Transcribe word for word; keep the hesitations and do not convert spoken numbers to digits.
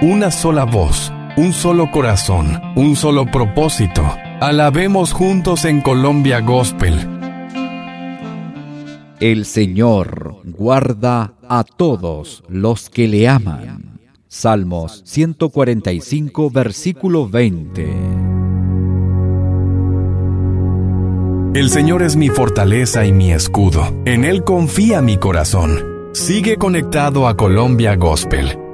una sola voz, un solo corazón, un solo propósito. Alabemos juntos en Colombia Gospel. El Señor guarda a todos los que le aman. Salmos ciento cuarenta y cinco, versículo veinte. El Señor es mi fortaleza y mi escudo. En Él confía mi corazón. Sigue conectado a Colombia Gospel.